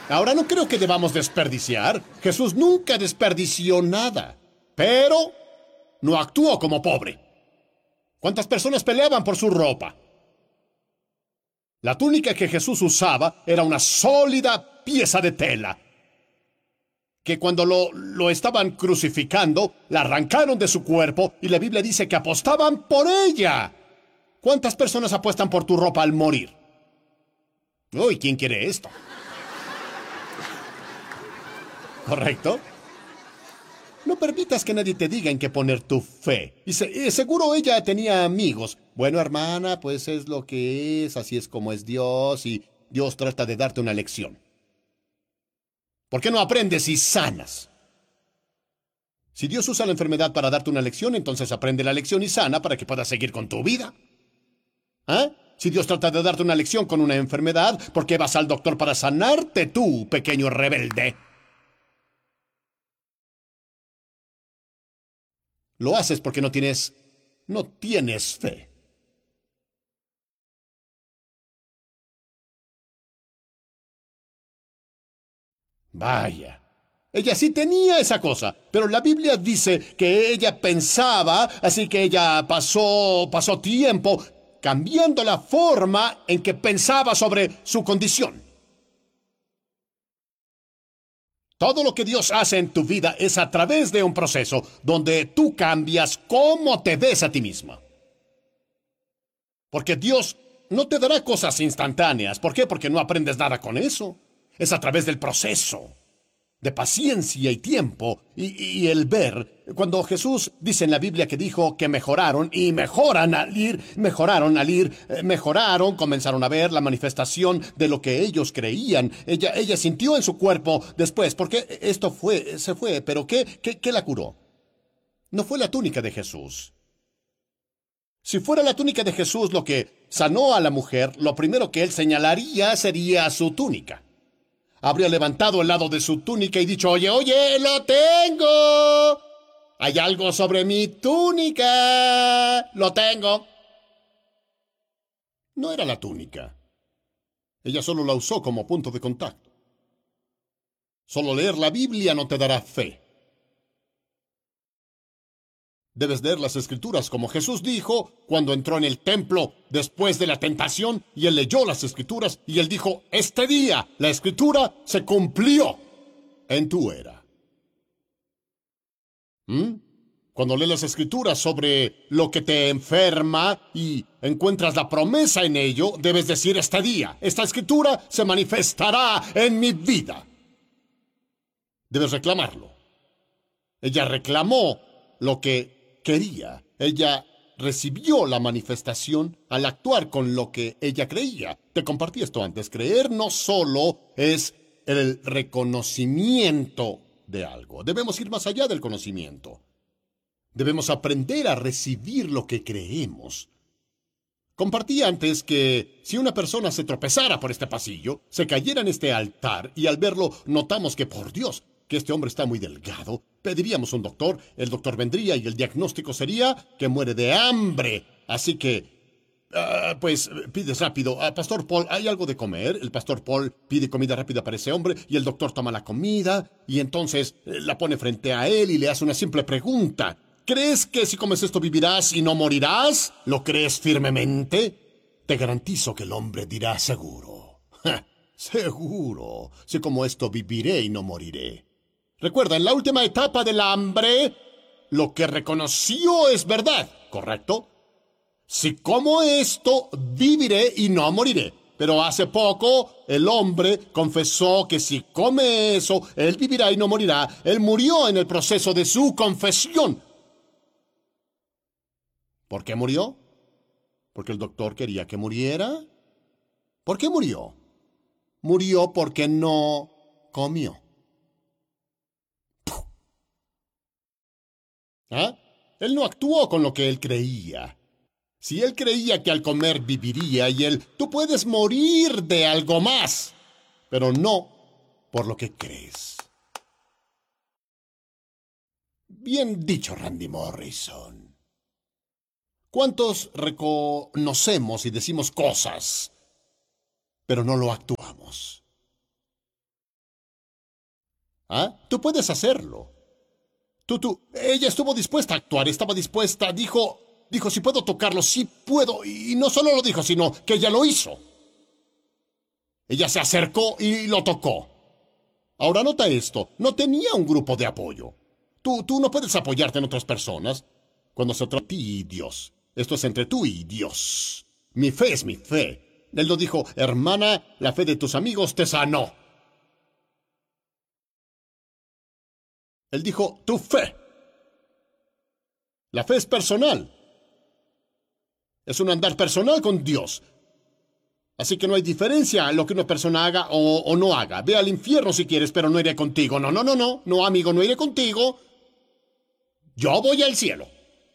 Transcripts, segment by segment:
Ahora no creo que debamos desperdiciar. Jesús nunca desperdició nada. Pero no actuó como pobre. ¿Cuántas personas peleaban por su ropa? La túnica que Jesús usaba era una sólida pieza de tela, que cuando lo estaban crucificando, la arrancaron de su cuerpo y la Biblia dice que apostaban por ella. ¿Cuántas personas apuestan por tu ropa al morir? Uy, ¿quién quiere esto? ¿Correcto? No permitas que nadie te diga en qué poner tu fe. Y seguro ella tenía amigos. Bueno, hermana, pues es lo que es, así es como es Dios, y Dios trata de darte una lección. ¿Por qué no aprendes y sanas? Si Dios usa la enfermedad para darte una lección, entonces aprende la lección y sana para que puedas seguir con tu vida. ¿Ah? Si Dios trata de darte una lección con una enfermedad, ¿por qué vas al doctor para sanarte tú, pequeño rebelde? Lo haces porque no tienes fe. Vaya. Ella sí tenía esa cosa, pero la Biblia dice que ella pensaba, así que ella pasó tiempo cambiando la forma en que pensaba sobre su condición. Todo lo que Dios hace en tu vida es a través de un proceso donde tú cambias cómo te ves a ti misma. Porque Dios no te dará cosas instantáneas. ¿Por qué? Porque no aprendes nada con eso. Es a través del proceso, de paciencia y tiempo, y el ver. Cuando Jesús dice en la Biblia que dijo que mejoraron, y mejoraron, comenzaron a ver la manifestación de lo que ellos creían. Ella sintió en su cuerpo después, porque se fue, pero ¿qué la curó? No fue la túnica de Jesús. Si fuera la túnica de Jesús lo que sanó a la mujer, lo primero que él señalaría sería su túnica. Habría levantado el lado de su túnica y dicho, oye, oye, lo tengo. Hay algo sobre mi túnica. Lo tengo. No era la túnica. Ella solo la usó como punto de contacto. Solo leer la Biblia no te dará fe. Debes leer las Escrituras como Jesús dijo cuando entró en el templo después de la tentación y él leyó las Escrituras y él dijo, este día la Escritura se cumplió en tu era. Cuando lees las Escrituras sobre lo que te enferma y encuentras la promesa en ello, debes decir este día, esta Escritura se manifestará en mi vida. Debes reclamarlo. Ella reclamó lo que quería. Ella recibió la manifestación al actuar con lo que ella creía. Te compartí esto antes. Creer no solo es el reconocimiento de algo. Debemos ir más allá del conocimiento. Debemos aprender a recibir lo que creemos. Compartí antes que si una persona se tropezara por este pasillo, se cayera en este altar y al verlo notamos que, por Dios, que este hombre está muy delgado, pediríamos un doctor, el doctor vendría y el diagnóstico sería que muere de hambre. Así que, pues, pides rápido, Pastor Paul, ¿hay algo de comer? El Pastor Paul pide comida rápida para ese hombre y el doctor toma la comida y entonces la pone frente a él y le hace una simple pregunta. ¿Crees que si comes esto vivirás y no morirás? ¿Lo crees firmemente? Te garantizo que el hombre dirá seguro. Seguro, si como esto viviré y no moriré. Recuerda, en la última etapa del hambre, lo que reconoció es verdad, ¿correcto? Si como esto, viviré y no moriré. Pero hace poco, el hombre confesó que si come eso, él vivirá y no morirá. Él murió en el proceso de su confesión. ¿Por qué murió? ¿Porque el doctor quería que muriera? ¿Por qué murió? Murió porque no comió. ¿Ah? Él no actuó con lo que él creía. Si él creía que al comer viviría tú puedes morir de algo más, pero no por lo que crees. Bien dicho, Randy Morrison. ¿Cuántos reconocemos y decimos cosas, pero no lo actuamos? ¿Ah? Tú puedes hacerlo. Ella estuvo dispuesta a actuar, estaba dispuesta, dijo, si puedo tocarlo, sí puedo. Y no solo lo dijo, sino que ella lo hizo. Ella se acercó y lo tocó. Ahora nota esto, no tenía un grupo de apoyo. Tú no puedes apoyarte en otras personas cuando se trata de ti y Dios. Esto es entre tú y Dios. Mi fe es mi fe. Él lo dijo, hermana, la fe de tus amigos te sanó. Él dijo, tu fe. La fe es personal. Es un andar personal con Dios. Así que no hay diferencia en lo que una persona haga o no haga. Ve al infierno si quieres, pero no iré contigo. No, amigo, no iré contigo. Yo voy al cielo.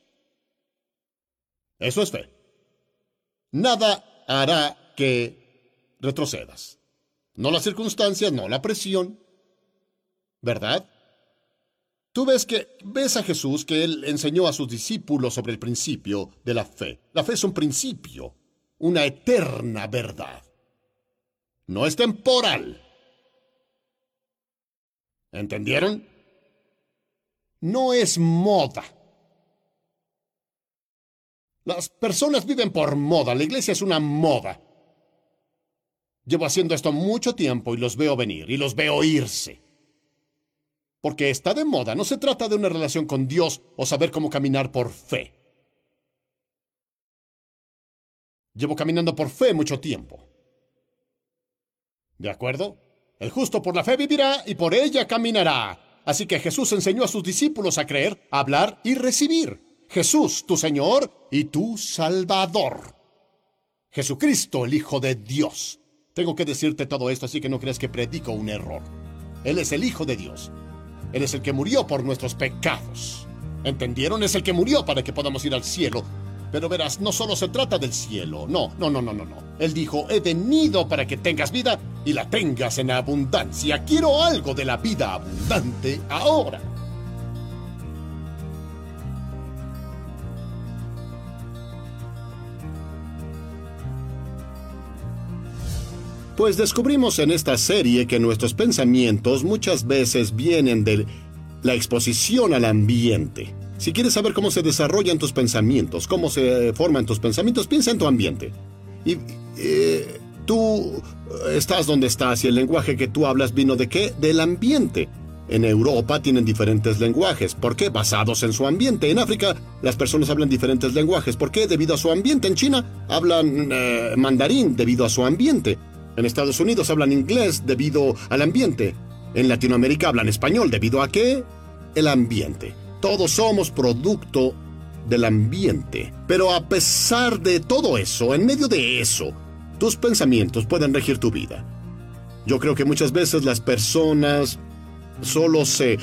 Eso es fe. Nada hará que retrocedas. No las circunstancias, no la presión. ¿Verdad? Tú ves a Jesús que él enseñó a sus discípulos sobre el principio de la fe. La fe es un principio, una eterna verdad. No es temporal. ¿Entendieron? No es moda. Las personas viven por moda. La iglesia es una moda. Llevo haciendo esto mucho tiempo y los veo venir y los veo irse. Porque está de moda. No se trata de una relación con Dios o saber cómo caminar por fe. Llevo caminando por fe mucho tiempo. ¿De acuerdo? El justo por la fe vivirá y por ella caminará. Así que Jesús enseñó a sus discípulos a creer, a hablar y recibir. Jesús, tu Señor y tu Salvador. Jesucristo, el Hijo de Dios. Tengo que decirte todo esto, así que no creas que predico un error. Él es el Hijo de Dios. Él es el que murió por nuestros pecados. ¿Entendieron? Es el que murió para que podamos ir al cielo. Pero verás, no solo se trata del cielo. No. Él dijo, he venido para que tengas vida y la tengas en abundancia. Quiero algo de la vida abundante ahora. Pues descubrimos en esta serie que nuestros pensamientos muchas veces vienen de la exposición al ambiente. Si quieres saber cómo se desarrollan tus pensamientos, cómo se forman tus pensamientos, piensa en tu ambiente. Y tú estás donde estás y el lenguaje que tú hablas vino ¿de qué? Del ambiente. En Europa tienen diferentes lenguajes. ¿Por qué? Basados en su ambiente. En África las personas hablan diferentes lenguajes. ¿Por qué? Debido a su ambiente. En China hablan mandarín debido a su ambiente. En Estados Unidos hablan inglés debido al ambiente. En Latinoamérica hablan español debido a ¿qué? El ambiente. Todos somos producto del ambiente. Pero a pesar de todo eso, en medio de eso, tus pensamientos pueden regir tu vida. Yo creo que muchas veces las personas solo se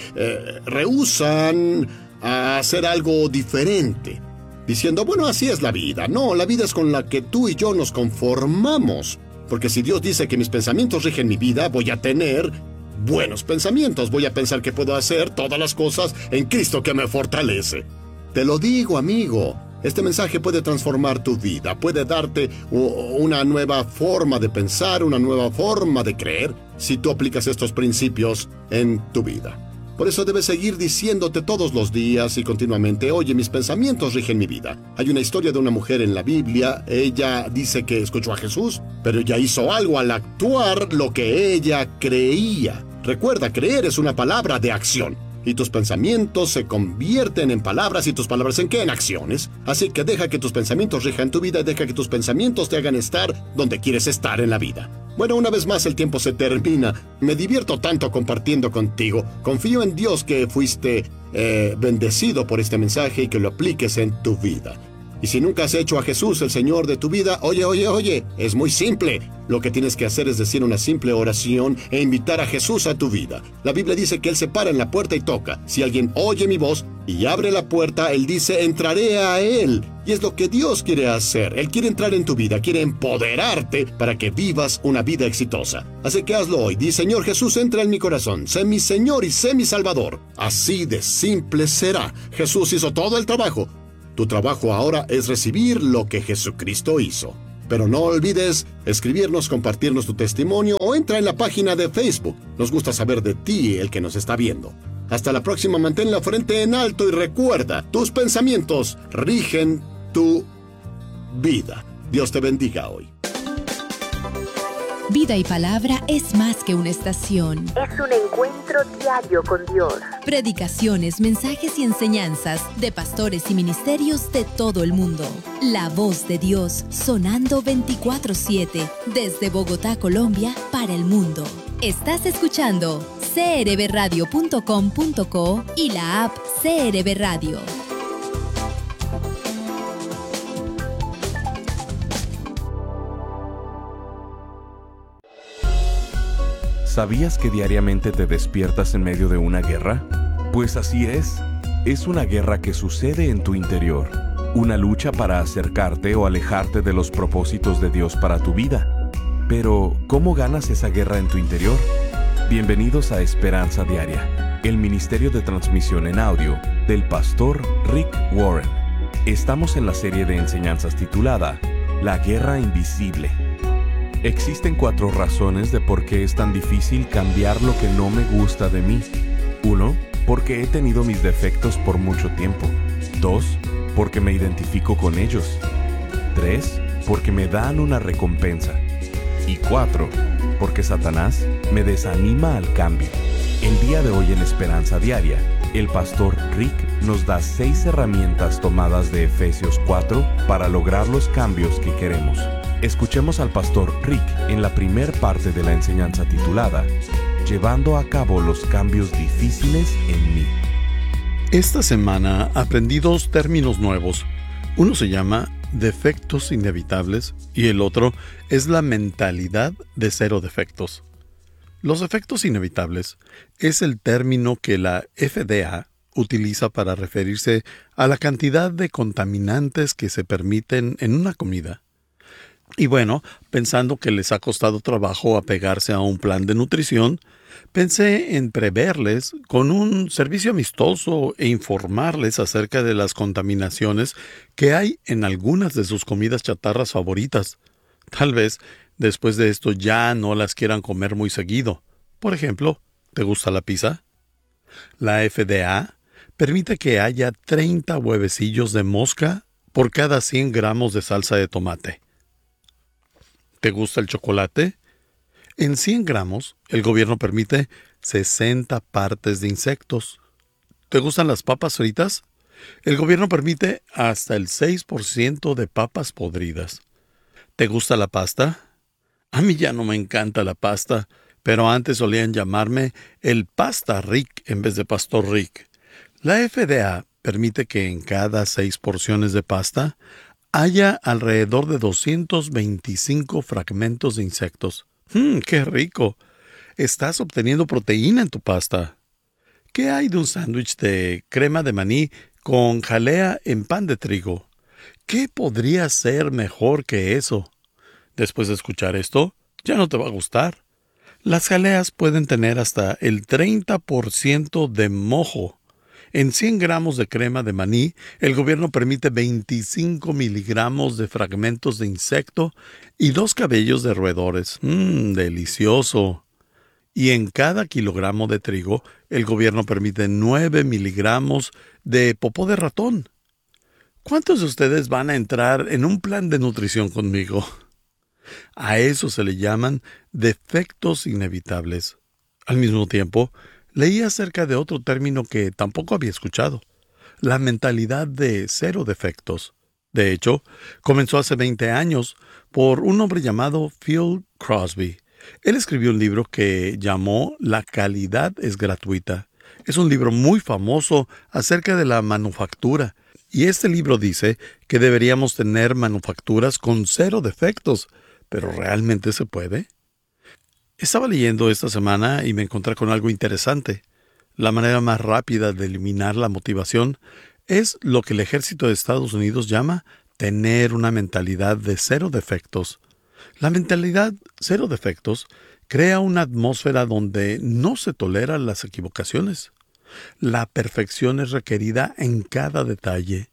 rehúsan a hacer algo diferente, diciendo, bueno, así es la vida. No, la vida es con la que tú y yo nos conformamos. Porque si Dios dice que mis pensamientos rigen mi vida, voy a tener buenos pensamientos. Voy a pensar que puedo hacer todas las cosas en Cristo que me fortalece. Te lo digo, amigo. Este mensaje puede transformar tu vida. Puede darte una nueva forma de pensar, una nueva forma de creer, si tú aplicas estos principios en tu vida. Por eso debes seguir diciéndote todos los días y continuamente, oye, mis pensamientos rigen mi vida. Hay una historia de una mujer en la Biblia. Ella dice que escuchó a Jesús, pero ella hizo algo al actuar lo que ella creía. Recuerda, creer es una palabra de acción. Y tus pensamientos se convierten en palabras, y tus palabras ¿en qué? En acciones. Así que deja que tus pensamientos rijan tu vida y deja que tus pensamientos te hagan estar donde quieres estar en la vida. Bueno, una vez más el tiempo se termina. Me divierto tanto compartiendo contigo. Confío en Dios que fuiste bendecido por este mensaje y que lo apliques en tu vida. Y si nunca has hecho a Jesús el Señor de tu vida, oye, es muy simple. Lo que tienes que hacer es decir una simple oración e invitar a Jesús a tu vida. La Biblia dice que Él se para en la puerta y toca. Si alguien oye mi voz y abre la puerta, Él dice, entraré a Él. Y es lo que Dios quiere hacer. Él quiere entrar en tu vida, quiere empoderarte para que vivas una vida exitosa. Así que hazlo hoy. Di, Señor Jesús, entra en mi corazón. Sé mi Señor y sé mi Salvador. Así de simple será. Jesús hizo todo el trabajo. Tu trabajo ahora es recibir lo que Jesucristo hizo. Pero no olvides escribirnos, compartirnos tu testimonio o entra en la página de Facebook. Nos gusta saber de ti, el que nos está viendo. Hasta la próxima, mantén la frente en alto y recuerda, tus pensamientos rigen tu vida. Dios te bendiga hoy. Vida y Palabra es más que una estación. Es un encuentro diario con Dios. Predicaciones, mensajes y enseñanzas de pastores y ministerios de todo el mundo. La voz de Dios sonando 24/7 desde Bogotá, Colombia, para el mundo. Estás escuchando crbradio.com.co y la app CRB Radio. ¿Sabías que diariamente te despiertas en medio de una guerra? Pues así es. Es una guerra que sucede en tu interior. Una lucha para acercarte o alejarte de los propósitos de Dios para tu vida. Pero, ¿cómo ganas esa guerra en tu interior? Bienvenidos a Esperanza Diaria, el ministerio de transmisión en audio del pastor Rick Warren. Estamos en la serie de enseñanzas titulada La Guerra Invisible. Existen 4 razones de por qué es tan difícil cambiar lo que no me gusta de mí. 1. Porque he tenido mis defectos por mucho tiempo. 2. Porque me identifico con ellos. 3. Porque me dan una recompensa. Y 4. Porque Satanás me desanima al cambio. El día de hoy en Esperanza Diaria, el pastor Rick nos da 6 herramientas tomadas de Efesios 4 para lograr los cambios que queremos. Escuchemos al pastor Rick en la primer parte de la enseñanza titulada Llevando a cabo los cambios difíciles en mí. Esta semana aprendí 2 términos nuevos. Uno se llama defectos inevitables y el otro es la mentalidad de 0 defectos. Los efectos inevitables es el término que la FDA utiliza para referirse a la cantidad de contaminantes que se permiten en una comida. Y bueno, pensando que les ha costado trabajo apegarse a un plan de nutrición, pensé en preverles con un servicio amistoso e informarles acerca de las contaminaciones que hay en algunas de sus comidas chatarras favoritas. Tal vez después de esto ya no las quieran comer muy seguido. Por ejemplo, ¿te gusta la pizza? La FDA permite que haya 30 huevecillos de mosca por cada 100 gramos de salsa de tomate. ¿Te gusta el chocolate? En 100 gramos, el gobierno permite 60 partes de insectos. ¿Te gustan las papas fritas? El gobierno permite hasta el 6% de papas podridas. ¿Te gusta la pasta? A mí ya no me encanta la pasta, pero antes solían llamarme el Pasta Rick en vez de Pastor Rick. La FDA permite que en cada 6 porciones de pasta haya alrededor de 225 fragmentos de insectos. ¡Qué rico! Estás obteniendo proteína en tu pasta. ¿Qué hay de un sándwich de crema de maní con jalea en pan de trigo? ¿Qué podría ser mejor que eso? Después de escuchar esto, ya no te va a gustar. Las jaleas pueden tener hasta el 30% de mojo. En 100 gramos de crema de maní, el gobierno permite 25 miligramos de fragmentos de insecto y 2 cabellos de roedores. ¡Delicioso! Y en cada kilogramo de trigo, el gobierno permite 9 miligramos de popó de ratón. ¿Cuántos de ustedes van a entrar en un plan de nutrición conmigo? A eso se le llaman defectos inevitables. Al mismo tiempo, leí acerca de otro término que tampoco había escuchado, la mentalidad de 0 defectos. De hecho, comenzó hace 20 años por un hombre llamado Phil Crosby. Él escribió un libro que llamó La calidad es gratuita. Es un libro muy famoso acerca de la manufactura. Y este libro dice que deberíamos tener manufacturas con 0 defectos. ¿Pero realmente se puede? Estaba leyendo esta semana y me encontré con algo interesante. La manera más rápida de eliminar la motivación es lo que el ejército de Estados Unidos llama tener una mentalidad de 0 defectos. La mentalidad 0 defectos crea una atmósfera donde no se toleran las equivocaciones. La perfección es requerida en cada detalle.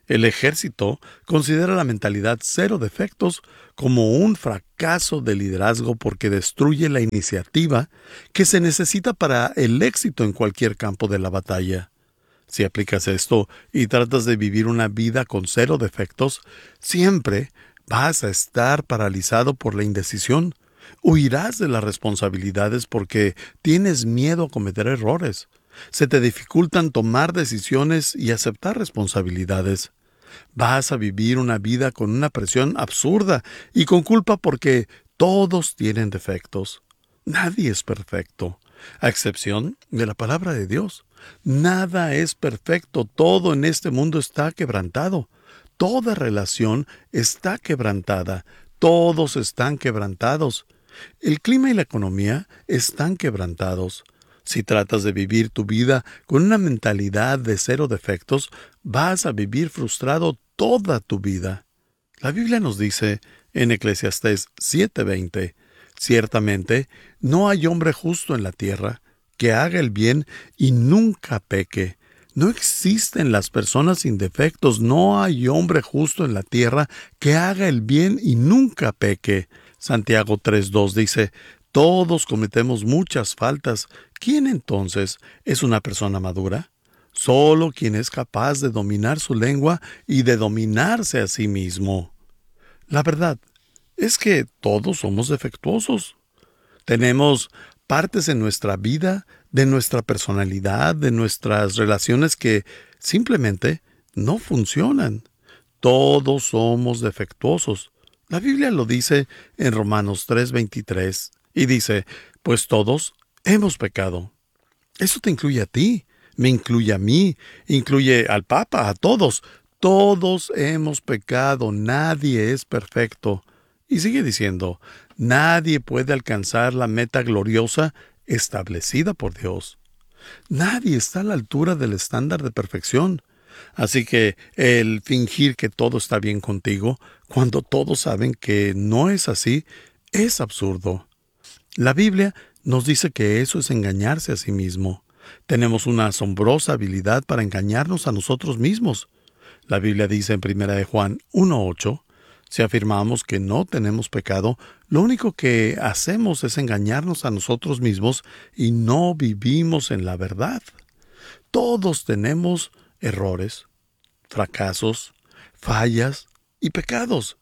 El ejército considera la mentalidad cero defectos como un fracaso de liderazgo porque destruye la iniciativa que se necesita para el éxito en cualquier campo de la batalla. Si aplicas esto y tratas de vivir una vida con cero defectos, siempre vas a estar paralizado por la indecisión. Huirás de las responsabilidades porque tienes miedo a cometer errores. Se te dificultan tomar decisiones y aceptar responsabilidades. Vas a vivir una vida con una presión absurda y con culpa porque todos tienen defectos. Nadie es perfecto, a excepción de la palabra de Dios. Nada es perfecto, todo en este mundo está quebrantado. Toda relación está quebrantada, todos están quebrantados. El clima y la economía están quebrantados. Si tratas de vivir tu vida con una mentalidad de cero defectos, vas a vivir frustrado toda tu vida. La Biblia nos dice en Eclesiastés 7:20, ciertamente no hay hombre justo en la tierra que haga el bien y nunca peque. No existen las personas sin defectos, no hay hombre justo en la tierra que haga el bien y nunca peque. Santiago 3:2 dice, todos cometemos muchas faltas. ¿Quién entonces es una persona madura? Solo quien es capaz de dominar su lengua y de dominarse a sí mismo. La verdad es que todos somos defectuosos. Tenemos partes en nuestra vida, de nuestra personalidad, de nuestras relaciones que simplemente no funcionan. Todos somos defectuosos. La Biblia lo dice en Romanos 3:23 y dice, pues todos hemos pecado. Eso te incluye a ti, me incluye a mí, incluye al Papa, a todos. Todos hemos pecado, nadie es perfecto. Y sigue diciendo, nadie puede alcanzar la meta gloriosa establecida por Dios. Nadie está a la altura del estándar de perfección. Así que el fingir que todo está bien contigo, cuando todos saben que no es así, es absurdo. La Biblia nos dice que eso es engañarse a sí mismo. Tenemos una asombrosa habilidad para engañarnos a nosotros mismos. La Biblia dice en 1 Juan 1:8, si afirmamos que no tenemos pecado, lo único que hacemos es engañarnos a nosotros mismos y no vivimos en la verdad. Todos tenemos errores, fracasos, fallas y pecados.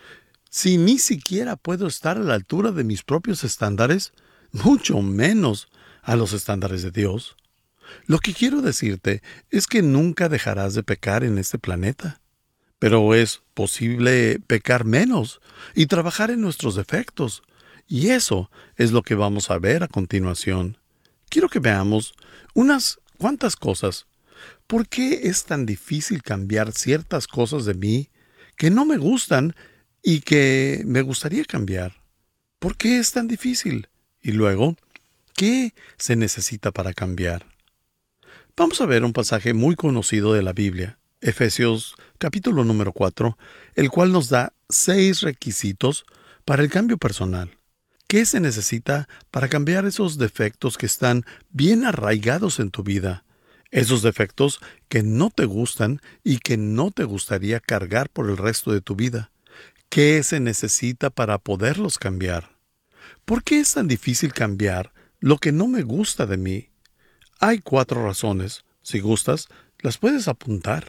Si ni siquiera puedo estar a la altura de mis propios estándares, mucho menos a los estándares de Dios. Lo que quiero decirte es que nunca dejarás de pecar en este planeta. Pero es posible pecar menos y trabajar en nuestros defectos. Y eso es lo que vamos a ver a continuación. Quiero que veamos unas cuantas cosas. ¿Por qué es tan difícil cambiar ciertas cosas de mí que no me gustan y que me gustaría cambiar? ¿Por qué es tan difícil? Y luego, ¿qué se necesita para cambiar? Vamos a ver un pasaje muy conocido de la Biblia, Efesios capítulo número 4, el cual nos da 6 requisitos para el cambio personal. ¿Qué se necesita para cambiar esos defectos que están bien arraigados en tu vida? Esos defectos que no te gustan y que no te gustaría cargar por el resto de tu vida. ¿Qué se necesita para poderlos cambiar? ¿Por qué es tan difícil cambiar lo que no me gusta de mí? Hay 4 razones. Si gustas, las puedes apuntar.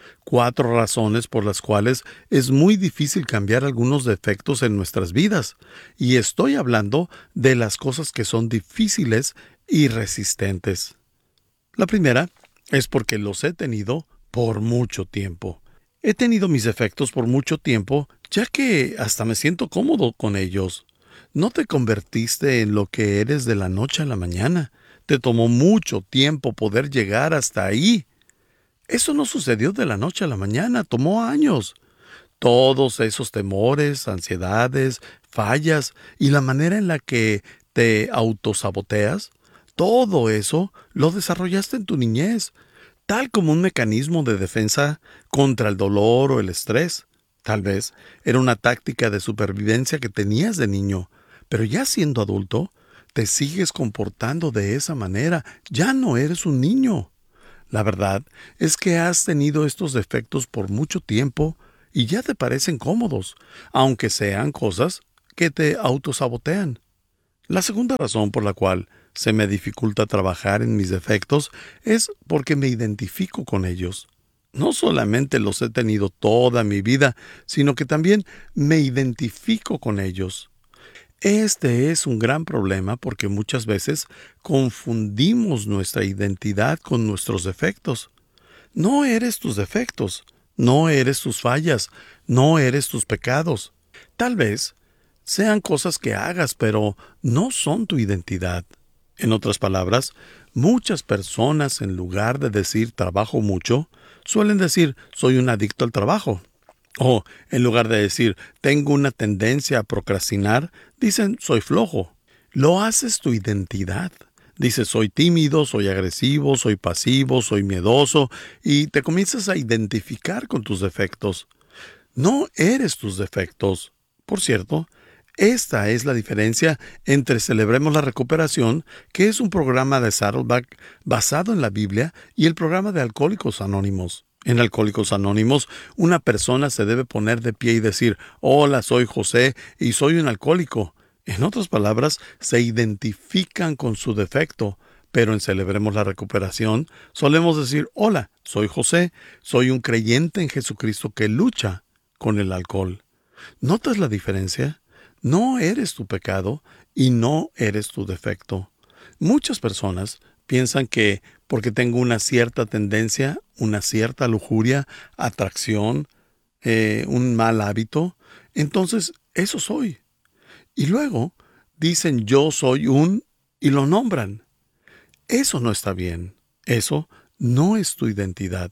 4 razones por las cuales es muy difícil cambiar algunos defectos en nuestras vidas. Y estoy hablando de las cosas que son difíciles y resistentes. La primera es porque los he tenido por mucho tiempo. He tenido mis defectos por mucho tiempo, ya que hasta me siento cómodo con ellos. No te convertiste en lo que eres de la noche a la mañana. Te tomó mucho tiempo poder llegar hasta ahí. Eso no sucedió de la noche a la mañana, tomó años. Todos esos temores, ansiedades, fallas y la manera en la que te autosaboteas, todo eso lo desarrollaste en tu niñez, tal como un mecanismo de defensa contra el dolor o el estrés. Tal vez era una táctica de supervivencia que tenías de niño, pero ya siendo adulto, te sigues comportando de esa manera. Ya no eres un niño. La verdad es que has tenido estos defectos por mucho tiempo y ya te parecen cómodos, aunque sean cosas que te autosabotean. La segunda razón por la cual se me dificulta trabajar en mis defectos es porque me identifico con ellos. No solamente los he tenido toda mi vida, sino que también me identifico con ellos. Este es un gran problema porque muchas veces confundimos nuestra identidad con nuestros defectos. No eres tus defectos, no eres tus fallas, no eres tus pecados. Tal vez sean cosas que hagas, pero no son tu identidad. En otras palabras, muchas personas, en lugar de decir trabajo mucho, suelen decir soy un adicto al trabajo. O, en lugar de decir tengo una tendencia a procrastinar, dicen soy flojo. Lo haces tu identidad. Dices soy tímido, soy agresivo, soy pasivo, soy miedoso, y te comienzas a identificar con tus defectos. No eres tus defectos. Por cierto, esta es la diferencia entre Celebremos la Recuperación, que es un programa de Saddleback basado en la Biblia, y el programa de Alcohólicos Anónimos. En Alcohólicos Anónimos, una persona se debe poner de pie y decir, hola, soy José y soy un alcohólico. En otras palabras, se identifican con su defecto, pero en Celebremos la Recuperación solemos decir, hola, soy José, soy un creyente en Jesucristo que lucha con el alcohol. ¿Notas la diferencia? No eres tu pecado y no eres tu defecto. Muchas personas piensan que porque tengo una cierta tendencia, una cierta lujuria, atracción, un mal hábito, entonces eso soy. Y luego dicen yo soy y lo nombran. Eso no está bien. Eso no es tu identidad.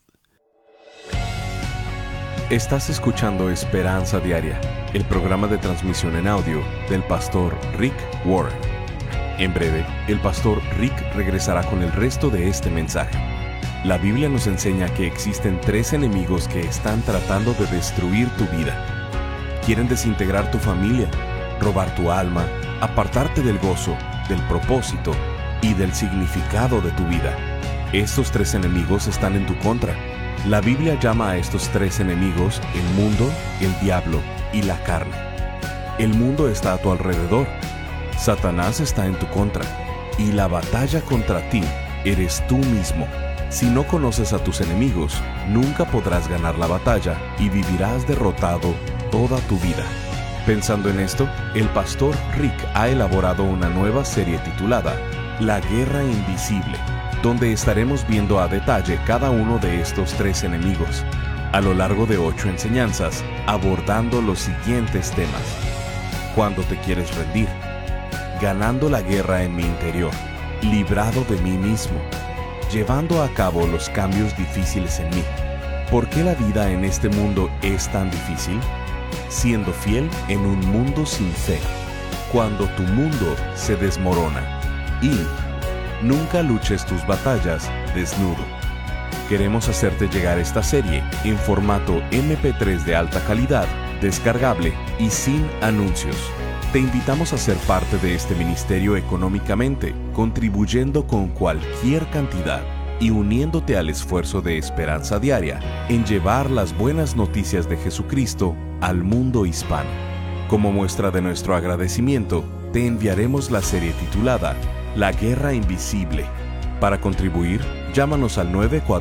Estás escuchando Esperanza Diaria, el programa de transmisión en audio del pastor Rick Warren. En breve, el pastor Rick regresará con el resto de este mensaje. La Biblia nos enseña que existen 3 enemigos que están tratando de destruir tu vida. Quieren desintegrar tu familia, robar tu alma, apartarte del gozo, del propósito y del significado de tu vida. Estos 3 enemigos están en tu contra. La Biblia llama a estos 3 enemigos el mundo, el diablo y la carne. El mundo está a tu alrededor. Satanás está en tu contra. Y la batalla contra ti eres tú mismo. Si no conoces a tus enemigos, nunca podrás ganar la batalla y vivirás derrotado toda tu vida. Pensando en esto, el pastor Rick ha elaborado una nueva serie titulada La Guerra Invisible, donde estaremos viendo a detalle cada uno de estos 3 enemigos, a lo largo de 8 enseñanzas, abordando los siguientes temas. Cuando te quieres rendir, ganando la guerra en mi interior, librado de mí mismo, llevando a cabo los cambios difíciles en mí. ¿Por qué la vida en este mundo es tan difícil? Siendo fiel en un mundo sin fe, cuando tu mundo se desmorona. Y nunca luches tus batallas desnudo. Queremos hacerte llegar esta serie en formato MP3 de alta calidad, descargable y sin anuncios. Te invitamos a ser parte de este ministerio económicamente, contribuyendo con cualquier cantidad y uniéndote al esfuerzo de Esperanza Diaria en llevar las buenas noticias de Jesucristo al mundo hispano. Como muestra de nuestro agradecimiento, te enviaremos la serie titulada La Guerra Invisible. Para contribuir, llámanos al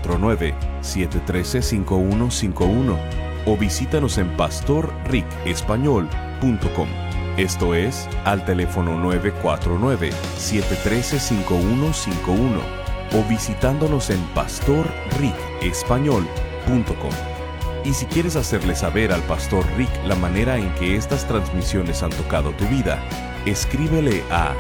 949-713-5151 o visítanos en pastorricespañol.com. Esto es, al teléfono 949-713-5151 o visitándonos en pastorricespañol.com. Y si quieres hacerle saber al pastor Rick la manera en que estas transmisiones han tocado tu vida, escríbele a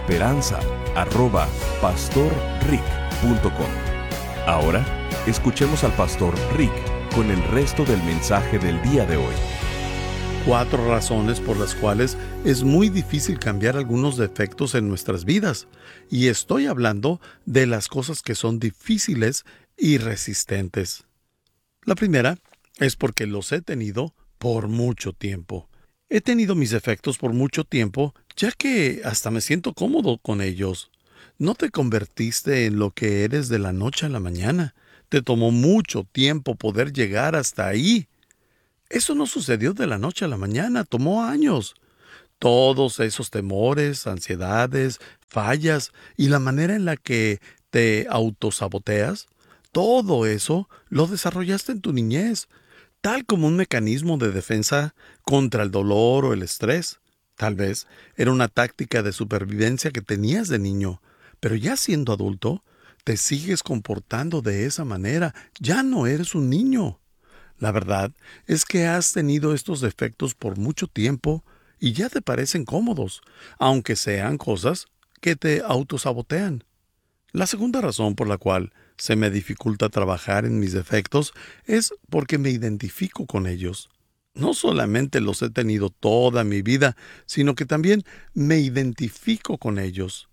esperanza@pastorrick.com. Ahora, escuchemos al pastor Rick con el resto del mensaje del día de hoy. 4 razones por las cuales es muy difícil cambiar algunos defectos en nuestras vidas. Y estoy hablando de las cosas que son difíciles y resistentes. La primera es porque los he tenido por mucho tiempo. He tenido mis defectos por mucho tiempo, ya que hasta me siento cómodo con ellos. No te convertiste en lo que eres de la noche a la mañana. Te tomó mucho tiempo poder llegar hasta ahí. Eso no sucedió de la noche a la mañana, tomó años. Todos esos temores, ansiedades, fallas y la manera en la que te autosaboteas, todo eso lo desarrollaste en tu niñez, tal como un mecanismo de defensa contra el dolor o el estrés. Tal vez era una táctica de supervivencia que tenías de niño, pero ya siendo adulto, te sigues comportando de esa manera. Ya no eres un niño. La verdad es que has tenido estos defectos por mucho tiempo y ya te parecen cómodos, aunque sean cosas que te autosabotean. La segunda razón por la cual se me dificulta trabajar en mis defectos es porque me identifico con ellos. No solamente los he tenido toda mi vida, sino que también me identifico con ellos.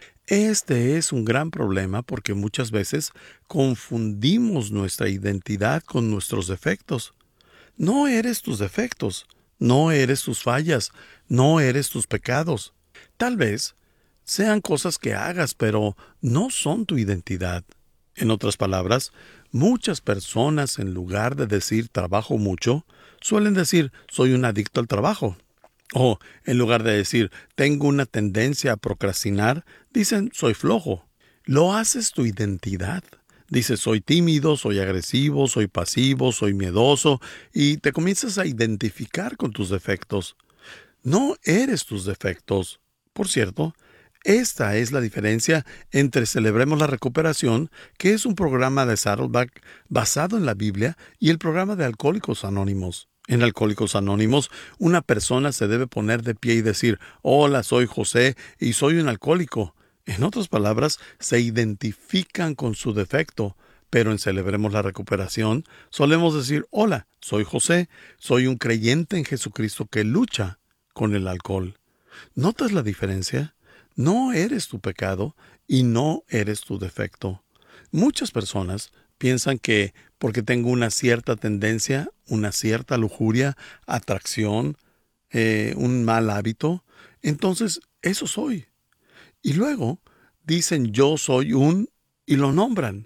Este es un gran problema porque muchas veces confundimos nuestra identidad con nuestros defectos. No eres tus defectos, no eres tus fallas, no eres tus pecados. Tal vez sean cosas que hagas, pero no son tu identidad. En otras palabras, muchas personas, en lugar de decir trabajo mucho, suelen decir soy un adicto al trabajo. O, en lugar de decir tengo una tendencia a procrastinar, dicen soy flojo. Lo haces tu identidad. Dices soy tímido, soy agresivo, soy pasivo, soy miedoso, y te comienzas a identificar con tus defectos. No eres tus defectos. Por cierto, esta es la diferencia entre Celebremos la Recuperación, que es un programa de Saddleback basado en la Biblia, y el programa de Alcohólicos Anónimos. En Alcohólicos Anónimos, una persona se debe poner de pie y decir, hola, soy José y soy un alcohólico. En otras palabras, se identifican con su defecto, pero en Celebremos la Recuperación solemos decir, hola, soy José, soy un creyente en Jesucristo que lucha con el alcohol. ¿Notas la diferencia? No eres tu pecado y no eres tu defecto. Muchas personas piensan que porque tengo una cierta tendencia, una cierta lujuria, atracción, un mal hábito, entonces eso soy. Y luego dicen yo soy y lo nombran.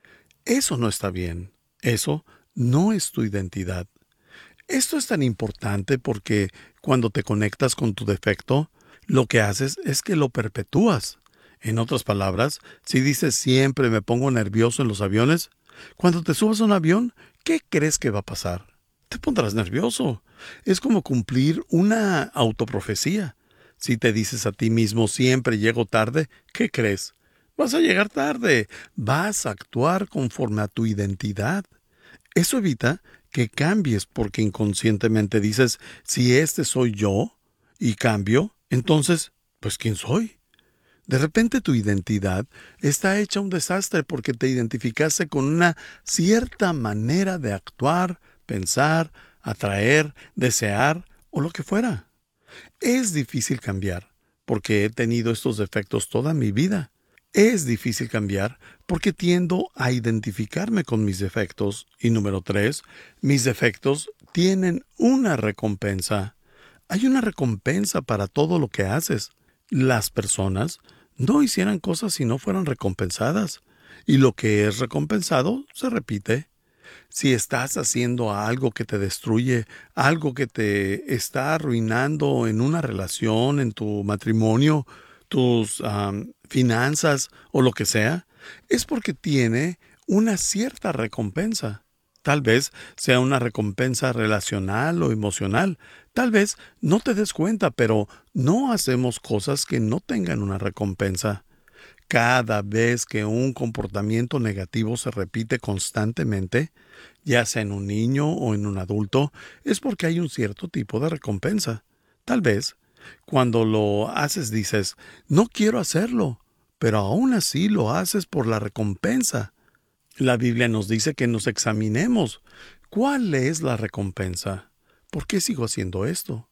Eso no está bien. Eso no es tu identidad. Esto es tan importante porque cuando te conectas con tu defecto, lo que haces es que lo perpetúas. En otras palabras, si dices siempre me pongo nervioso en los aviones, cuando te subas a un avión, ¿qué crees que va a pasar? Te pondrás nervioso. Es como cumplir una autoprofecía. Si te dices a ti mismo siempre llego tarde, ¿qué crees? Vas a llegar tarde. Vas a actuar conforme a tu identidad. Eso evita que cambies porque inconscientemente dices, si este soy yo y cambio, entonces, pues ¿quién soy? De repente tu identidad está hecha un desastre porque te identificaste con una cierta manera de actuar, pensar, atraer, desear o lo que fuera. Es difícil cambiar porque he tenido estos defectos toda mi vida. Es difícil cambiar porque tiendo a identificarme con mis defectos. Y número 3, mis defectos tienen una recompensa. Hay una recompensa para todo lo que haces. Las personas no hicieran cosas si no fueran recompensadas. Y lo que es recompensado se repite. Si estás haciendo algo que te destruye, algo que te está arruinando en una relación, en tu matrimonio, tus finanzas o lo que sea, es porque tiene una cierta recompensa. Tal vez sea una recompensa relacional o emocional. Tal vez no te des cuenta, pero no hacemos cosas que no tengan una recompensa. Cada vez que un comportamiento negativo se repite constantemente, ya sea en un niño o en un adulto, es porque hay un cierto tipo de recompensa. Tal vez, cuando lo haces dices, no quiero hacerlo, pero aún así lo haces por la recompensa. La Biblia nos dice que nos examinemos. ¿Cuál es la recompensa? ¿Por qué sigo haciendo esto?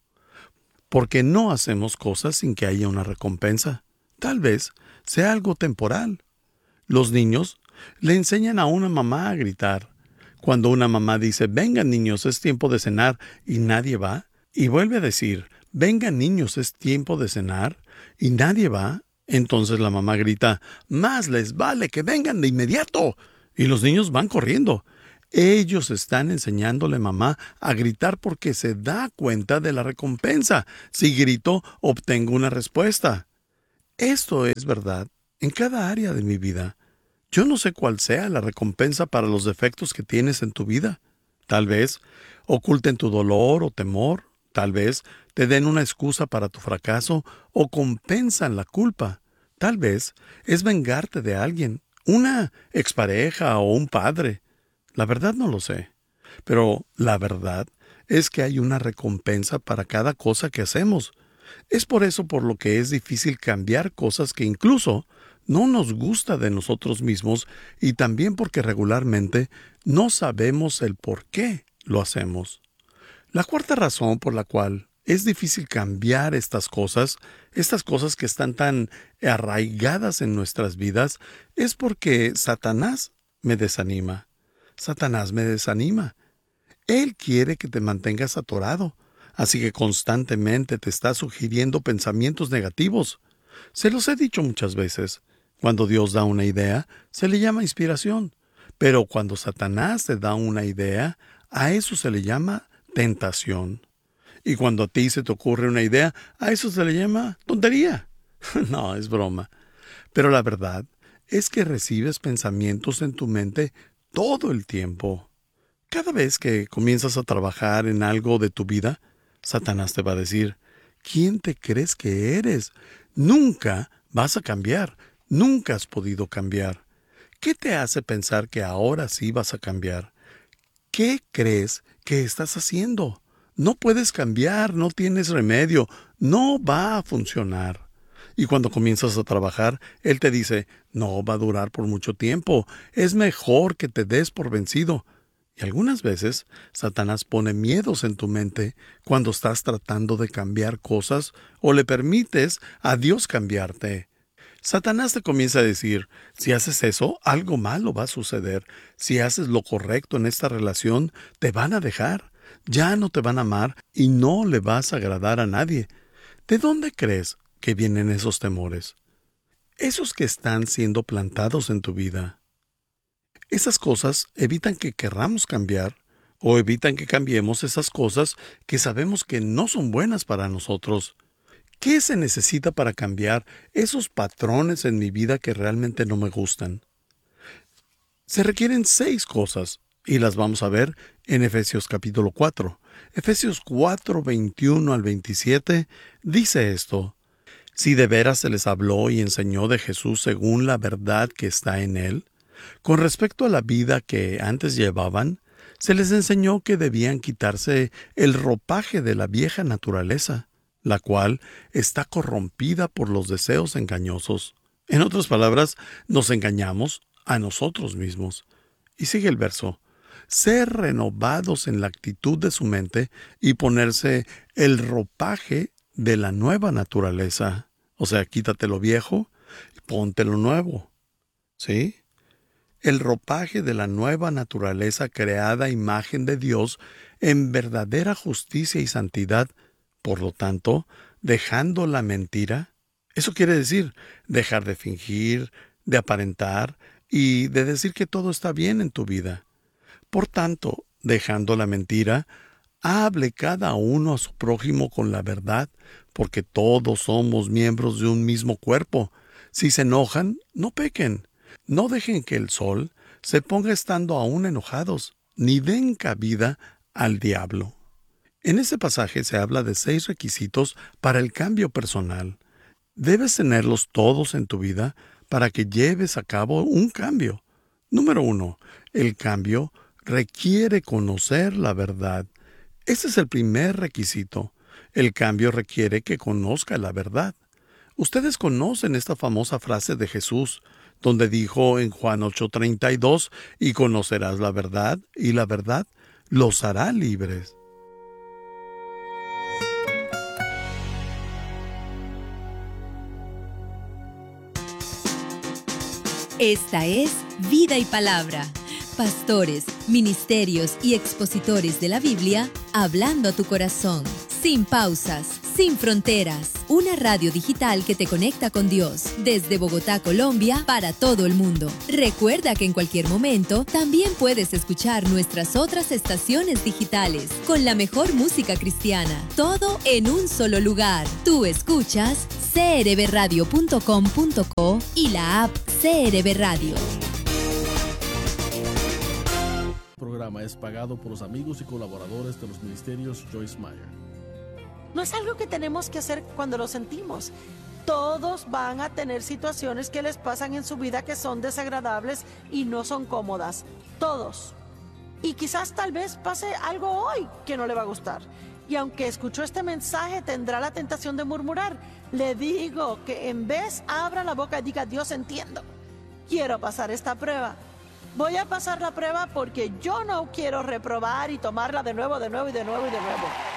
Porque no hacemos cosas sin que haya una recompensa. Tal vez sea algo temporal. Los niños le enseñan a una mamá a gritar. Cuando una mamá dice, vengan niños, es tiempo de cenar, y nadie va, y vuelve a decir, vengan niños, es tiempo de cenar, y nadie va, entonces la mamá grita, más les vale que vengan de inmediato. Y los niños van corriendo. Ellos están enseñándole a mamá a gritar porque se da cuenta de la recompensa. Si grito, obtengo una respuesta. Esto es verdad en cada área de mi vida. Yo no sé cuál sea la recompensa para los defectos que tienes en tu vida. Tal vez oculten tu dolor o temor. Tal vez te den una excusa para tu fracaso o compensan la culpa. Tal vez es vengarte de alguien, una expareja o un padre. La verdad no lo sé. Pero la verdad es que hay una recompensa para cada cosa que hacemos. Es por eso por lo que es difícil cambiar cosas que incluso no nos gusta de nosotros mismos y también porque regularmente no sabemos el por qué lo hacemos. La cuarta razón por la cual es difícil cambiar estas cosas que están tan arraigadas en nuestras vidas, es porque Satanás me desanima. Satanás me desanima. Él quiere que te mantengas atorado, así que constantemente te está sugiriendo pensamientos negativos. Se los he dicho muchas veces. Cuando Dios da una idea, se le llama inspiración. Pero cuando Satanás te da una idea, a eso se le llama tentación. Y cuando a ti se te ocurre una idea, a eso se le llama tontería. No, es broma. Pero la verdad es que recibes pensamientos en tu mente todo el tiempo. Cada vez que comienzas a trabajar en algo de tu vida, Satanás te va a decir, ¿quién te crees que eres? Nunca vas a cambiar. Nunca has podido cambiar. ¿Qué te hace pensar que ahora sí vas a cambiar? ¿Qué crees que estás haciendo? No puedes cambiar, no tienes remedio, no va a funcionar. Y cuando comienzas a trabajar, él te dice, no va a durar por mucho tiempo, es mejor que te des por vencido. Y algunas veces, Satanás pone miedos en tu mente cuando estás tratando de cambiar cosas o le permites a Dios cambiarte. Satanás te comienza a decir, si haces eso, algo malo va a suceder. Si haces lo correcto en esta relación, te van a dejar. Ya no te van a amar y no le vas a agradar a nadie. ¿De dónde crees que vienen esos temores? Esos que están siendo plantados en tu vida. Esas cosas evitan que querramos cambiar o evitan que cambiemos esas cosas que sabemos que no son buenas para nosotros. ¿Qué se necesita para cambiar esos patrones en mi vida que realmente no me gustan? Se requieren 6 cosas y las vamos a ver en Efesios capítulo 4. Efesios 4, 21 al 27 dice esto: si de veras se les habló y enseñó de Jesús según la verdad que está en él, con respecto a la vida que antes llevaban, se les enseñó que debían quitarse el ropaje de la vieja naturaleza, la cual está corrompida por los deseos engañosos. En otras palabras, nos engañamos a nosotros mismos. Y sigue el verso: ser renovados en la actitud de su mente y ponerse el ropaje de la nueva naturaleza. O sea, quítate lo viejo y ponte lo nuevo. ¿Sí? El ropaje de la nueva naturaleza creada a imagen de Dios en verdadera justicia y santidad. Por lo tanto, dejando la mentira, eso quiere decir dejar de fingir, de aparentar y de decir que todo está bien en tu vida. Por tanto, dejando la mentira, hable cada uno a su prójimo con la verdad, porque todos somos miembros de un mismo cuerpo. Si se enojan, no pequen. No dejen que el sol se ponga estando aún enojados, ni den cabida al diablo. En este pasaje se habla de 6 requisitos para el cambio personal. Debes tenerlos todos en tu vida para que lleves a cabo un cambio. Número 1. El cambio requiere conocer la verdad. Ese es el primer requisito. El cambio requiere que conozca la verdad. Ustedes conocen esta famosa frase de Jesús, donde dijo en Juan 8:32, y conocerás la verdad, y la verdad los hará libres. Esta es Vida y Palabra. Pastores, ministerios y expositores de la Biblia, hablando a tu corazón, sin pausas, Sin Fronteras, una radio digital que te conecta con Dios, desde Bogotá, Colombia, para todo el mundo. Recuerda que en cualquier momento también puedes escuchar nuestras otras estaciones digitales, con la mejor música cristiana, todo en un solo lugar. Tú escuchas crbradio.com.co y la app CRB Radio. El programa es pagado por los amigos y colaboradores de los ministerios Joyce Meyer. No es algo que tenemos que hacer cuando lo sentimos. Todos van a tener situaciones que les pasan en su vida que son desagradables y no son cómodas. Todos. Y quizás tal vez pase algo hoy que no le va a gustar. Y aunque escuchó este mensaje, tendrá la tentación de murmurar. Le digo que en vez abra la boca y diga: Dios, entiendo. Quiero pasar esta prueba. Voy a pasar la prueba porque yo no quiero reprobar y tomarla de nuevo.